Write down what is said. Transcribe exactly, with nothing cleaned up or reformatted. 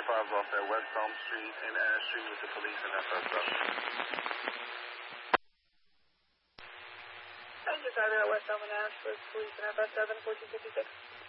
five off at West Elm Street and Ash Street with the police and F S W. Thank you, Driver at West Elm and Ash with police and F S seven, fourteen fifty-six.